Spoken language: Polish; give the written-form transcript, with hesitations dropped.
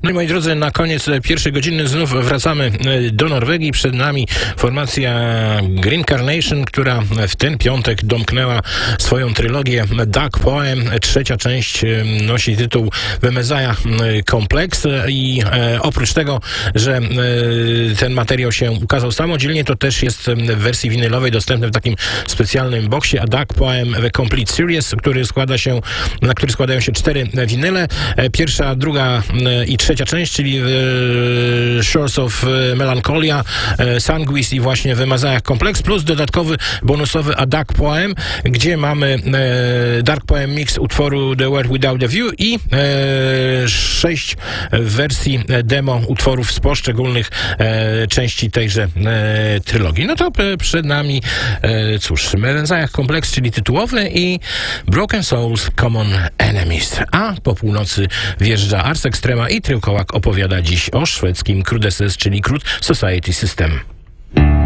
No i moi drodzy, na koniec pierwszej godziny znów wracamy do Norwegii. Przed nami formacja Green Carnation, która w ten piątek domknęła swoją trylogię Dark Poem. Trzecia część nosi tytuł The Messiah Complex i oprócz tego, że ten materiał się ukazał samodzielnie, to też jest w wersji winylowej dostępny w takim specjalnym boksie, a Dark Poem The Complete Series, na który składają się 4 winyle. Pierwsza, druga i trzecia część, czyli Shores of Melancholia, Sanguis i właśnie The Messiah Complex, plus dodatkowy, bonusowy A Dark Poem, gdzie mamy Dark Poem mix utworu The World Without the View i 6 wersji demo utworów z poszczególnych części tejże trylogii. No to przed nami, cóż, Messiah Complex, czyli tytułowy, i Broken Souls Common Enemies. A po północy wjeżdża Ars Extrema i Tryłkołak opowiada dziś o szwedzkim Crudeses, czyli Crude Society System.